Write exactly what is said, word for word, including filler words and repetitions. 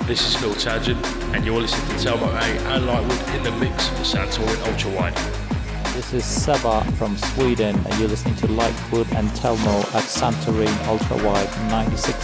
This is Phil Tangent, and you're listening to Telmo A and Lightwood in the mix for Santorin Ultrawide. This is Seba from Sweden, and you're listening to Lightwood and Telmo at Santorin Ultrawide ninety-six